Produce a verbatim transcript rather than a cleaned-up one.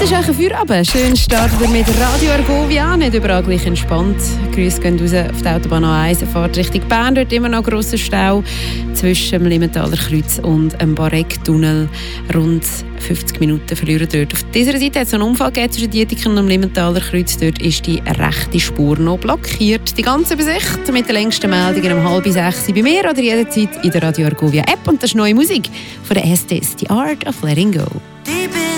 ist auch ein Feierabend. Schön starten wir mit Radio Argovia. Nicht überall gleich entspannt. Grüße gehen raus auf die Autobahn A eins. Fahrt Richtung Bern. Dort immer noch grosser Stau zwischen dem Limmentaler Kreuz und dem Bareck-Tunnel. Rund fünfzig Minuten verlieren dort. Auf dieser Seite hat es einen Unfall gegeben zwischen Dietiken und dem Limmentaler Kreuz. Dort ist die rechte Spur noch blockiert. Die ganze Übersicht mit den längsten Meldungen um halb sechs bei mir oder jederzeit in der Radio Argovia App. Und das ist neue Musik von der Estes, The Art of Letting Go.